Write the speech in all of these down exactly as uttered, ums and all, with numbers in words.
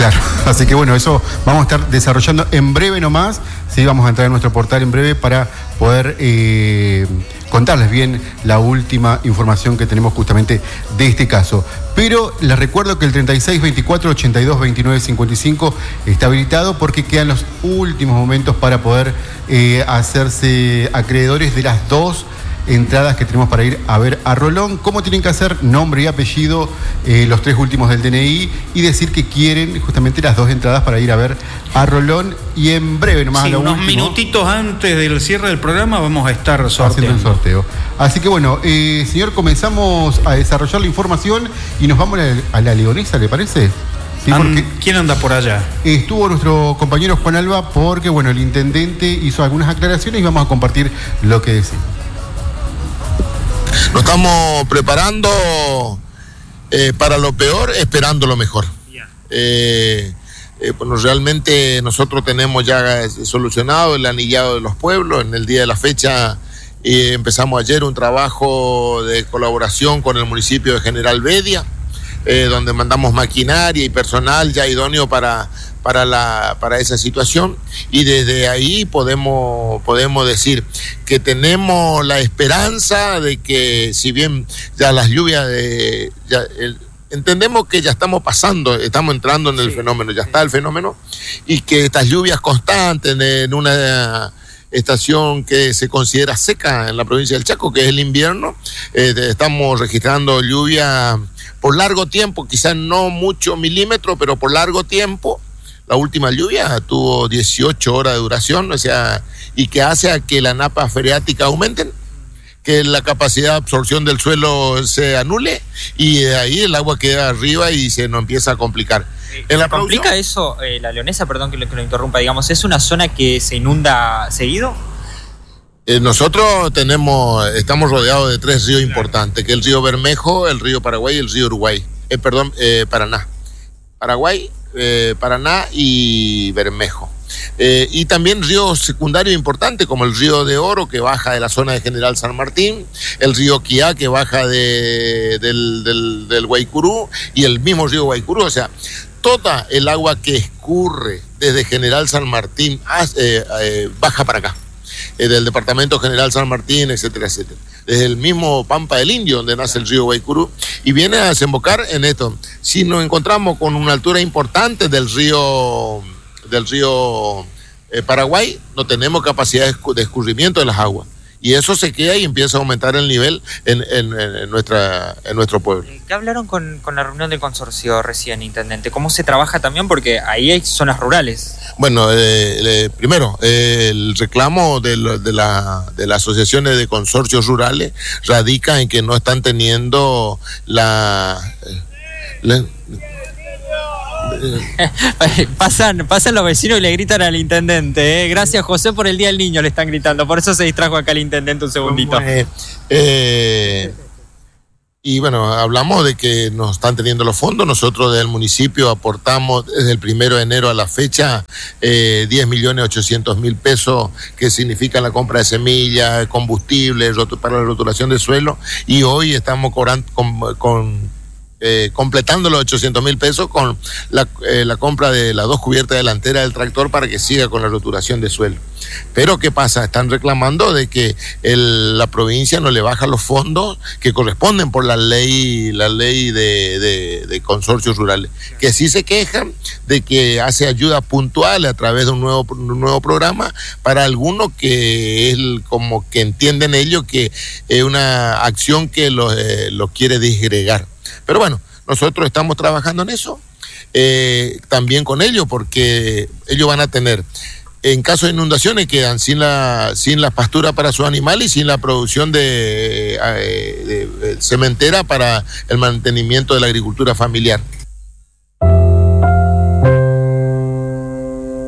Claro, así que bueno, eso vamos a estar desarrollando en breve nomás. Sí, vamos a entrar en nuestro portal en breve para poder eh, contarles bien la última información que tenemos justamente de este caso. Pero les recuerdo que el treinta y seis veinticuatro ochenta y dos veintinueve cincuenta y cinco está habilitado porque quedan los últimos momentos para poder eh, hacerse acreedores de las dos entradas que tenemos para ir a ver a Rolón. ¿Cómo tienen que hacer? Nombre y apellido, eh, los tres últimos del D N I, y decir que quieren justamente las dos entradas para ir a ver a Rolón. Y en breve nomás, sí, a lo unos último, minutitos antes del cierre del programa vamos a estar sorteando. Haciendo el sorteo. Así que bueno, eh, señor, comenzamos a desarrollar la información y nos vamos a la, a la leonesa, ¿le parece? Sí, porque ¿quién anda por allá? Estuvo nuestro compañero Juan Alba porque, bueno, el intendente hizo algunas aclaraciones y vamos a compartir lo que decimos. Nos estamos preparando eh, para lo peor, esperando lo mejor. Yeah. Eh, eh, bueno, realmente nosotros tenemos ya solucionado el anillado de los pueblos. En el día de la fecha eh, empezamos ayer un trabajo de colaboración con el municipio de General Bedia, eh, donde mandamos maquinaria y personal ya idóneo para, para, la, para esa situación, y desde ahí podemos, podemos decir que tenemos la esperanza de que, si bien ya las lluvias de... Ya el, entendemos que ya estamos pasando, estamos entrando en el sí, fenómeno, ya sí. está el fenómeno, y que estas lluvias constantes en una estación que se considera seca en la provincia del Chaco, que es el invierno, eh, estamos registrando lluvia por largo tiempo, quizás no mucho milímetros, pero por largo tiempo. La última lluvia tuvo dieciocho horas de duración, o sea, y que hace a que la napa freática aumenten, que la capacidad de absorción del suelo se anule, y de ahí el agua queda arriba y se nos empieza a complicar. ¿Se la complica eso, eh, la leonesa, perdón que lo, que lo interrumpa, digamos, es una zona que se inunda seguido? Eh, nosotros tenemos, estamos rodeados de tres ríos claro. importantes, que es el río Bermejo, el río Paraguay y el río Uruguay, eh, perdón, eh, Paraná. Paraguay, eh, Paraná y Bermejo. Eh, y también ríos secundarios importantes como el río de Oro, que baja de la zona de General San Martín, el río Quiá, que baja de, del, del, del Guaycurú, y el mismo río Guaycurú. O sea, toda el agua que escurre desde General San Martín eh, eh, baja para acá, eh, del departamento General San Martín, etcétera, etcétera. Desde el mismo Pampa del Indio, donde nace el río Guaycurú, y viene a desembocar en esto. Si nos encontramos con una altura importante del río... del río eh, Paraguay, no tenemos capacidad de, escu- de escurrimiento de las aguas, y eso se queda y empieza a aumentar el nivel en, en, en, nuestra, en nuestro pueblo. ¿Qué hablaron con, con la reunión del consorcio recién, intendente? ¿Cómo se trabaja también? Porque ahí hay zonas rurales. Bueno, eh, eh, primero, eh, el reclamo de, lo, de, la, de las asociaciones de consorcios rurales radica en que no están teniendo la... la pasan, pasan los vecinos y le gritan al intendente, ¿eh? Gracias, José, por el Día del Niño, le están gritando. Por eso se distrajo acá el intendente un segundito. Eh, eh, y bueno, hablamos de que nos están teniendo los fondos. Nosotros del municipio aportamos desde el primero de enero a la fecha eh, diez millones ochocientos mil pesos, que significan la compra de semillas, combustible para la rotulación del suelo, y hoy estamos cobrando con, con Eh, completando los ochocientos mil pesos con la, eh, la compra de las dos cubiertas delanteras del tractor para que siga con la roturación de suelo. Pero ¿qué pasa? Están reclamando de que el, la provincia no le baja los fondos que corresponden por la ley, la ley de, de, de consorcios rurales, que sí se quejan de que hace ayudas puntuales a través de un nuevo, un nuevo programa para algunos, que es el, como que entienden ellos que es una acción que los eh, lo quiere disgregar. Pero bueno, nosotros estamos trabajando en eso, eh, también con ellos, porque ellos van a tener, en caso de inundaciones, quedan sin la, sin la pastura para sus animales y sin la producción de, eh, de, de cementera para el mantenimiento de la agricultura familiar.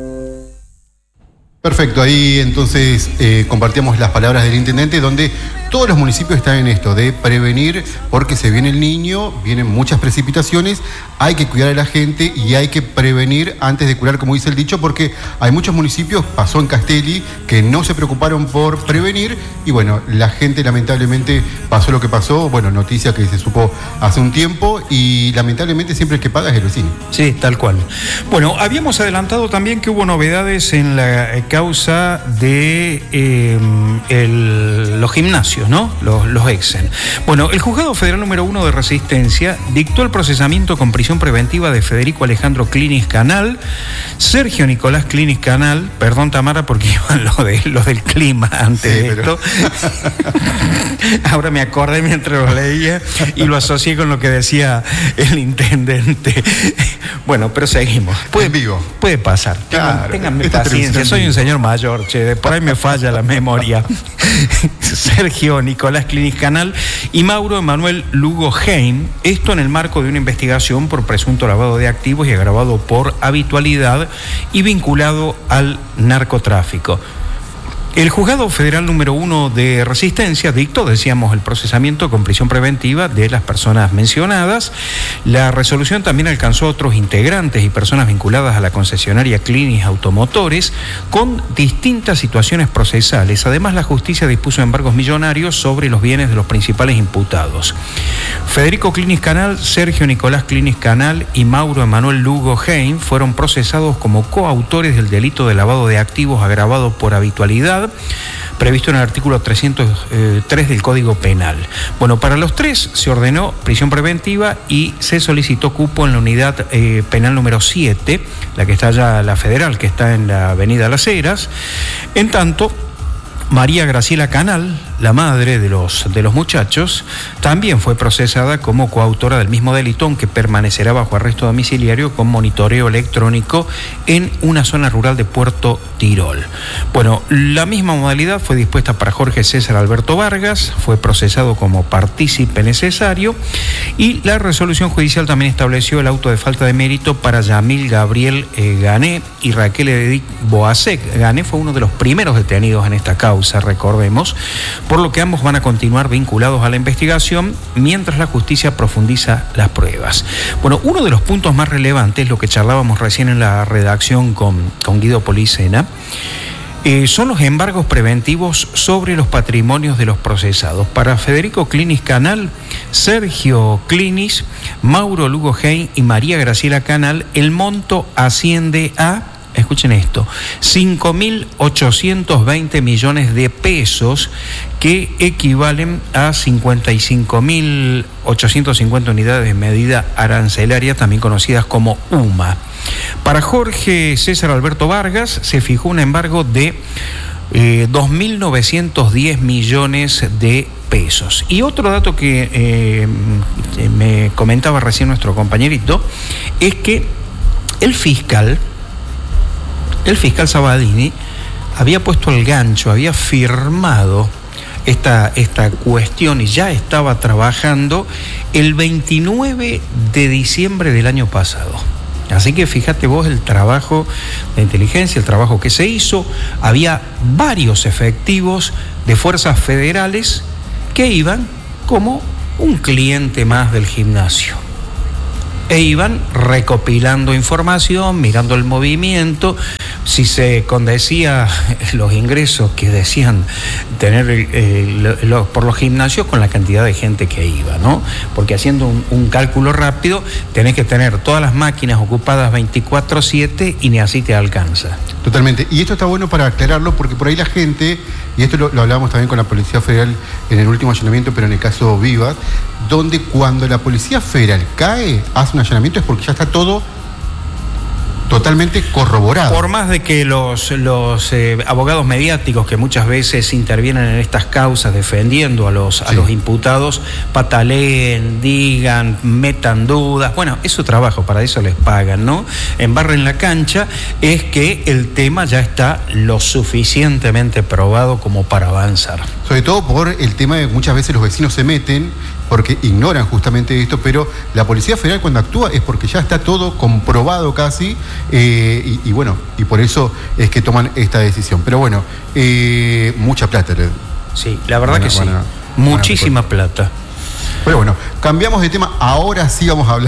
Perfecto, ahí entonces eh, compartíamos las palabras del intendente, donde todos los municipios están en esto, de prevenir, porque se viene el niño, vienen muchas precipitaciones, hay que cuidar a la gente y hay que prevenir antes de curar, como dice el dicho, porque hay muchos municipios, pasó en Castelli, que no se preocuparon por prevenir y bueno, la gente lamentablemente pasó lo que pasó, bueno, noticia que se supo hace un tiempo y lamentablemente siempre el que paga es el vecino. Sí, tal cual. Bueno, habíamos adelantado también que hubo novedades en la causa de eh, el, los gimnasios, ¿no? Los, los Exen. Bueno, el Juzgado Federal número uno de Resistencia dictó el procesamiento con prisión preventiva de Federico Alejandro Clinis Canal, Sergio Nicolás Clinis Canal, perdón Tamara porque iban lo, de, lo del clima antes sí, de esto. Pero... Ahora me acordé mientras lo leía y lo asocié con lo que decía el intendente. Bueno, pero seguimos. Puede, vivo. Puede pasar. Claro, Ténganme paciencia. Soy un señor mayor, che. Por ahí me falla la memoria. Sergio Nicolás Clinis Canal y Mauro Emanuel Lugo Heim. Esto en el marco de una investigación por presunto lavado de activos y agravado por habitualidad y vinculado al narcotráfico. El Juzgado Federal número uno de Resistencia dictó, decíamos, el procesamiento con prisión preventiva de las personas mencionadas. La resolución también alcanzó a otros integrantes y personas vinculadas a la concesionaria Clinis Automotores con distintas situaciones procesales. Además, la justicia dispuso embargos millonarios sobre los bienes de los principales imputados. Federico Clinis Canal, Sergio Nicolás Clinis Canal y Mauro Emanuel Lugo Heim fueron procesados como coautores del delito de lavado de activos agravado por habitualidad, previsto en el artículo trescientos tres del Código Penal. Bueno, para los tres se ordenó prisión preventiva y se solicitó cupo en la unidad eh, penal número siete, la que está allá, la federal, que está en la avenida Las Heras. En tanto, María Graciela Canal, la madre de los, de los muchachos, también fue procesada como coautora del mismo delito, aunque permanecerá bajo arresto domiciliario con monitoreo electrónico en una zona rural de Puerto Tirol. Bueno, la misma modalidad fue dispuesta para Jorge César Alberto Vargas, fue procesado como partícipe necesario, y la resolución judicial también estableció el auto de falta de mérito para Yamil Gabriel eh, Gané y Raquel Edith Boasek. Gané fue uno de los primeros detenidos en esta causa, recordemos, por lo que ambos van a continuar vinculados a la investigación mientras la justicia profundiza las pruebas. Bueno, uno de los puntos más relevantes, lo que charlábamos recién en la redacción con, con Guido Policena, eh, son los embargos preventivos sobre los patrimonios de los procesados. Para Federico Clinis Canal, Sergio Clinis, Mauro Lugo Heim y María Graciela Canal, el monto asciende a, escuchen esto, cinco mil ochocientos veinte millones de pesos, que equivalen a cincuenta y cinco mil ochocientos cincuenta unidades de medida arancelaria, también conocidas como U M A. Para Jorge César Alberto Vargas se fijó un embargo de eh, dos mil novecientos diez millones de pesos. Y otro dato que eh, me comentaba recién nuestro compañerito es que el fiscal El fiscal Sabadini había puesto el gancho, había firmado esta, esta cuestión y ya estaba trabajando el veintinueve de diciembre del año pasado. Así que fíjate vos el trabajo de inteligencia, el trabajo que se hizo. Había varios efectivos de fuerzas federales que iban como un cliente más del gimnasio. E iban recopilando información, mirando el movimiento, si se condecía los ingresos que decían tener eh, lo, por los gimnasios con la cantidad de gente que iba, ¿no? Porque haciendo un, un cálculo rápido, tenés que tener todas las máquinas ocupadas veinticuatro siete y ni así te alcanza. Totalmente. Y esto está bueno para aclararlo, porque por ahí la gente, y esto lo, lo hablábamos también con la Policía Federal en el último allanamiento, pero en el caso Vivas, donde cuando la Policía Federal cae, hace un allanamiento, es porque ya está todo totalmente corroborado. Por más de que los, los eh, abogados mediáticos que muchas veces intervienen en estas causas defendiendo a los, sí. a los imputados pataleen, digan, metan dudas, bueno, es su trabajo, para eso les pagan, ¿no? Embarren la cancha, es que el tema ya está lo suficientemente probado como para avanzar. Sobre todo por el tema de que muchas veces los vecinos se meten porque ignoran justamente esto, pero la Policía Federal cuando actúa es porque ya está todo comprobado casi, eh, y, y bueno, y por eso es que toman esta decisión. Pero bueno, eh, mucha plata. Sí, la verdad van a, que sí. Van a, Muchísima ah, plata. Pero bueno, cambiamos de tema. Ahora sí vamos a hablar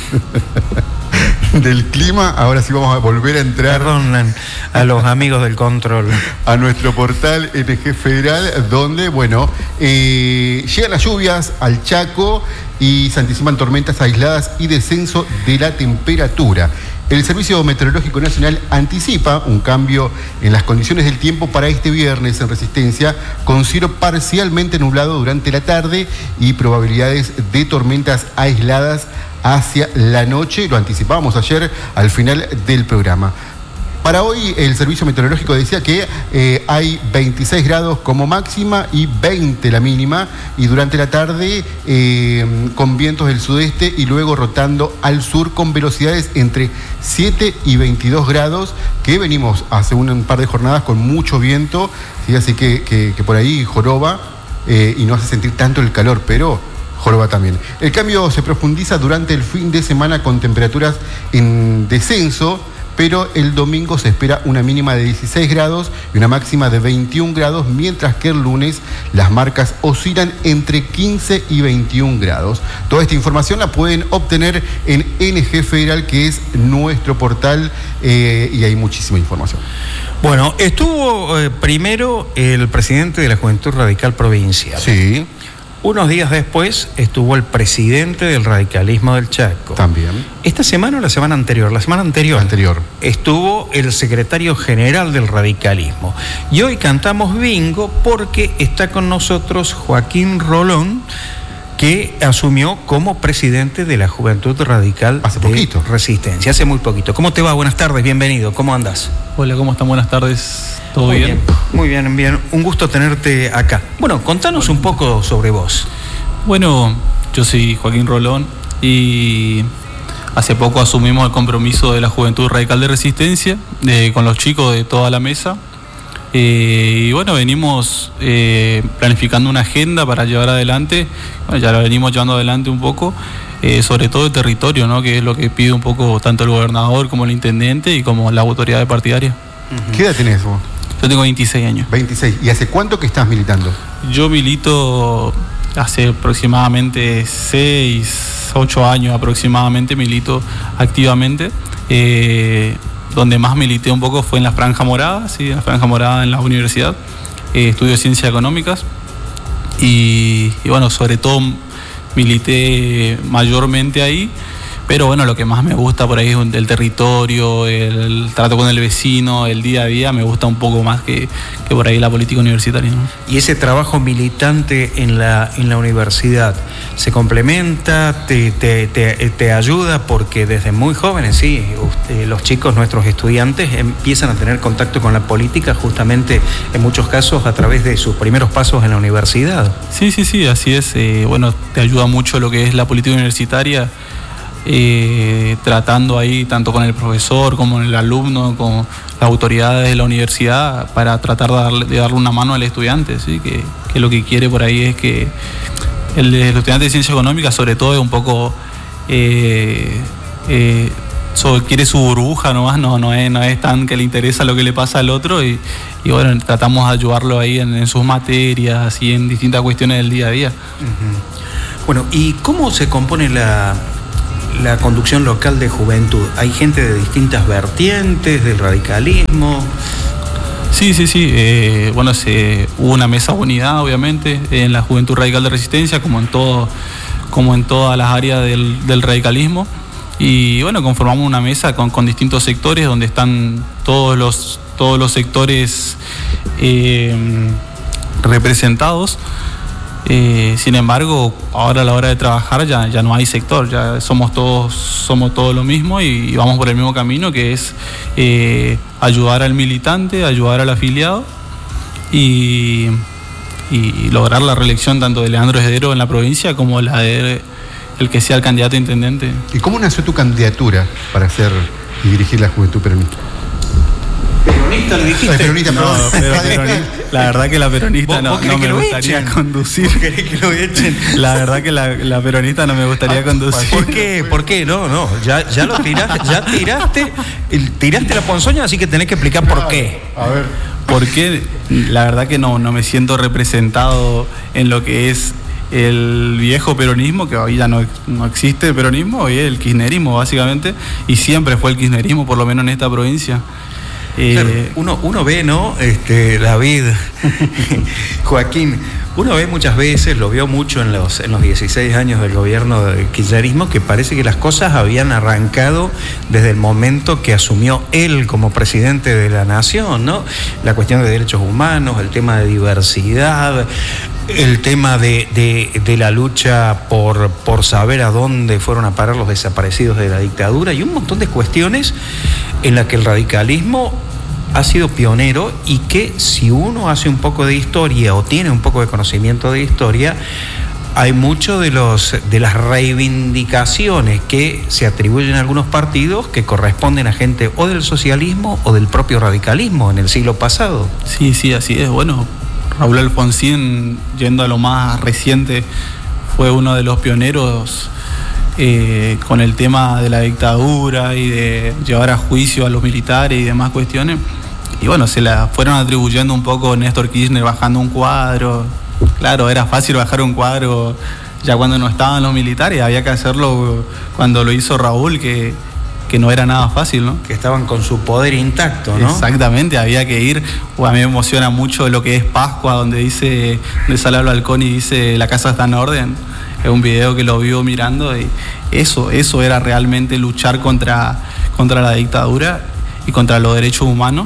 del clima. Ahora sí vamos a volver a entrar. Perdonen a los amigos del control. A nuestro portal N G Federal, donde, bueno, eh, llegan las lluvias al Chaco y se anticipan tormentas aisladas y descenso de la temperatura. El Servicio Meteorológico Nacional anticipa un cambio en las condiciones del tiempo para este viernes en Resistencia, con cielo parcialmente nublado durante la tarde y probabilidades de tormentas aisladas hacia la noche. Lo anticipábamos ayer al final del programa. Para hoy el Servicio Meteorológico decía que eh, hay veintiséis grados como máxima y veinte la mínima, y durante la tarde eh, con vientos del sudeste y luego rotando al sur con velocidades entre siete y veintidós grados, que venimos hace un, un par de jornadas con mucho viento, ¿sí? Así que, que, que por ahí joroba eh, y no hace sentir tanto el calor, pero joroba también. El cambio se profundiza durante el fin de semana con temperaturas en descenso, pero el domingo se espera una mínima de dieciséis grados y una máxima de veintiún grados, mientras que el lunes las marcas oscilan entre quince y veintiún grados. Toda esta información la pueden obtener en N G Federal, que es nuestro portal, eh, y hay muchísima información. Bueno, estuvo eh, primero el presidente de la Juventud Radical Provincial. Sí. Unos días después estuvo el presidente del radicalismo del Chaco. También. Esta semana o la semana anterior, la semana anterior. Anterior. Estuvo el secretario general del radicalismo. Y hoy cantamos bingo porque está con nosotros Joaquín Rolón, que asumió como presidente de la Juventud Radical hace de poquito. Resistencia, hace muy poquito. ¿Cómo te va? Buenas tardes, bienvenido. ¿Cómo andas? Hola, ¿cómo están? Buenas tardes. ¿Todo muy bien? bien? Muy bien, bien. Un gusto tenerte acá. Bueno, contanos un poco sobre vos. Bueno, yo soy Joaquín Rolón y hace poco asumimos el compromiso de la Juventud Radical de Resistencia de, con los chicos de toda la mesa. Eh, y bueno, venimos eh, planificando una agenda para llevar adelante, bueno, ya la venimos llevando adelante un poco, eh, sobre todo el territorio, ¿no? Que es lo que pide un poco tanto el gobernador como el intendente y como las autoridades partidarias. Uh-huh. ¿Qué edad tenés vos? Yo tengo veintiséis años. veintiséis. ¿Y hace cuánto que estás militando? Yo milito hace aproximadamente seis, ocho años aproximadamente, milito activamente. Eh, Donde más milité un poco fue en la Franja Morada, sí, en la Franja Morada en la universidad. Eh, estudio Ciencias Económicas y, y bueno, sobre todo milité mayormente ahí. Pero bueno, lo que más me gusta por ahí es el territorio, el, el trato con el vecino, el día a día, me gusta un poco más que, que por ahí la política universitaria, ¿no? Y ese trabajo militante en la, en la universidad, ¿se complementa, te, te, te, te ayuda? Porque desde muy jóvenes, sí, usted, los chicos, nuestros estudiantes, empiezan a tener contacto con la política justamente en muchos casos a través de sus primeros pasos en la universidad. Sí, sí, sí, así es. Eh, bueno, te ayuda mucho lo que es la política universitaria. Eh, tratando ahí tanto con el profesor como con el alumno, con las autoridades de la universidad, para tratar de darle, de darle una mano al estudiante, ¿sí? que, que lo que quiere por ahí es que el, el estudiante de Ciencias Económicas sobre todo es un poco eh, eh, so, quiere su burbuja nomás, no, no, es, no es tan que le interesa lo que le pasa al otro, y, y bueno, tratamos de ayudarlo ahí en, en sus materias y en distintas cuestiones del día a día. Uh-huh. Bueno, ¿y cómo se compone la la conducción local de juventud? ¿Hay gente de distintas vertientes del radicalismo? Sí, sí, sí. Eh, bueno, se, hubo una mesa de unidad, obviamente, en la Juventud Radical de Resistencia, como en todo, como en todas las áreas del, del radicalismo. Y bueno, conformamos una mesa con, con distintos sectores, donde están todos los, todos los sectores eh, representados. Eh, sin embargo, ahora a la hora de trabajar ya, ya no hay sector, ya somos todos, somos todos lo mismo y, y vamos por el mismo camino, que es eh, ayudar al militante, ayudar al afiliado y, y lograr la reelección tanto de Leandro Esdero en la provincia como la de el que sea el candidato a intendente. ¿Y cómo nació tu candidatura para hacer y dirigir la Juventud Peronista? ¿Peronista le dijiste? Ay, peronista, no, pero peronista, la verdad que la peronista ¿Vos, no, vos no me que gustaría echen? conducir. ¿Vos querés que lo echen? La verdad que la, la peronista no me gustaría ah, conducir. ¿Por qué? ¿Por qué? No, no, ya, ya lo tiraste, ya tiraste, tiraste la ponzoña, así que tenés que explicar por qué. A ver. Porque la verdad que no, no me siento representado en lo que es el viejo peronismo, que hoy ya no, no existe el peronismo, hoy es el kirchnerismo básicamente, y siempre fue el kirchnerismo, por lo menos en esta provincia. Claro, Eh, uno, uno ve, ¿no? Este, David, Joaquín, uno ve muchas veces, lo vio mucho en los, en los dieciséis años del gobierno del kirchnerismo, que parece que las cosas habían arrancado desde el momento que asumió él como presidente de la nación, ¿no? La cuestión de derechos humanos, el tema de diversidad, el tema de, de, de la lucha por, por saber a dónde fueron a parar los desaparecidos de la dictadura y un montón de cuestiones en las que el radicalismo ha sido pionero y que si uno hace un poco de historia o tiene un poco de conocimiento de historia, hay mucho de los de las reivindicaciones que se atribuyen a algunos partidos que corresponden a gente o del socialismo o del propio radicalismo en el siglo pasado. Sí, sí, así es. Bueno, Raúl Alfonsín, yendo a lo más reciente, fue uno de los pioneros eh, con el tema de la dictadura y de llevar a juicio a los militares y demás cuestiones. Y bueno, se la fueron atribuyendo un poco Néstor Kirchner bajando un cuadro. Claro, era fácil bajar un cuadro ya cuando no estaban los militares, había que hacerlo cuando lo hizo Raúl, que, que no era nada fácil, ¿no? Que estaban con su poder intacto, ¿no? Exactamente, había que ir. O a mí me emociona mucho lo que es Pascua, donde dice, donde sale al balcón y dice la casa está en orden. Es un video que lo vivo mirando y eso, eso era realmente luchar contra, contra la dictadura y contra los derechos humanos.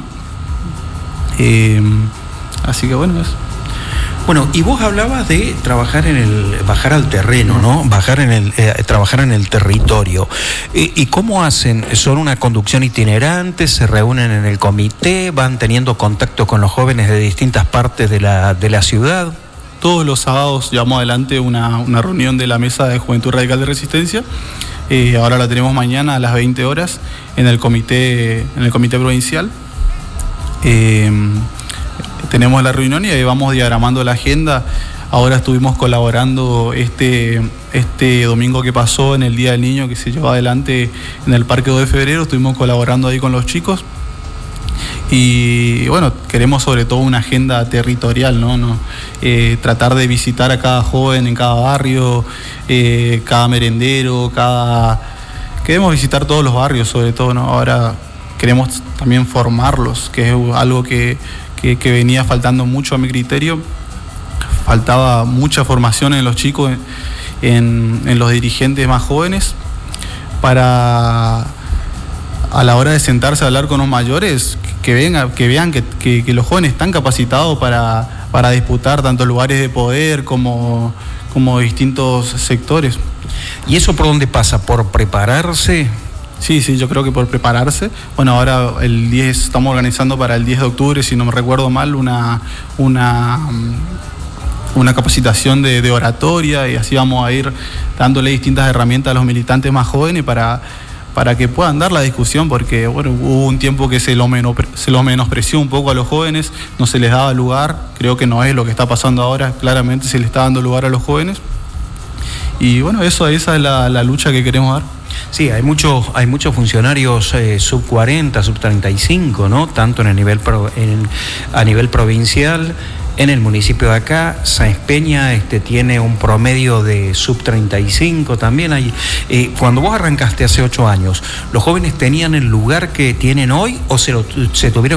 Eh, así que bueno, eso. Bueno, y vos hablabas de trabajar en el, bajar al terreno, ¿no? Bajar en el, eh, trabajar en el territorio. ¿Y, y cómo hacen? ¿Son una conducción itinerante? ¿Se reúnen en el comité? ¿Van teniendo contacto con los jóvenes de distintas partes de la, de la ciudad? Todos los sábados llevamos adelante una, una reunión de la Mesa de Juventud Radical de Resistencia. Eh, ahora la tenemos mañana a las veinte horas en el comité, en el comité provincial. Eh, tenemos la reunión y ahí vamos diagramando la agenda. Ahora estuvimos colaborando este, este domingo que pasó en el Día del Niño que se llevó adelante en el Parque dos de Febrero, estuvimos colaborando ahí con los chicos. Y bueno, queremos sobre todo una agenda territorial, ¿no? ¿No? Eh, tratar de visitar a cada joven en cada barrio, eh, cada merendero, cada... Queremos visitar todos los barrios sobre todo, ¿no? Ahora queremos también formarlos, que es algo que, que, que venía faltando mucho a mi criterio. Faltaba mucha formación en los chicos, en, en los dirigentes más jóvenes, para a la hora de sentarse a hablar con los mayores, que, venga, que vean que, que, que los jóvenes están capacitados para, para disputar tanto lugares de poder como, como distintos sectores. ¿Y eso por dónde pasa? ¿Por prepararse? Sí, sí, yo creo que por prepararse. Bueno, ahora el diez, estamos organizando para el diez de octubre, si no me recuerdo mal, una, una, una capacitación de, de oratoria, y así vamos a ir dándole distintas herramientas a los militantes más jóvenes para, para que puedan dar la discusión, porque bueno, hubo un tiempo que se lo, menos, se lo menospreció un poco a los jóvenes, no se les daba lugar. Creo que no es lo que está pasando ahora, claramente se le está dando lugar a los jóvenes. Y bueno, eso, esa es la, la lucha que queremos dar. Sí, hay muchos hay muchos funcionarios eh, sub cuarenta, sub treinta y cinco, ¿no? Tanto en el nivel pro, en, a nivel provincial, en el municipio de acá. Sáenz Peña este, tiene un promedio de sub treinta y cinco también. Hay, eh, cuando vos arrancaste hace ocho años, ¿los jóvenes tenían el lugar que tienen hoy o se, lo, se tuvieron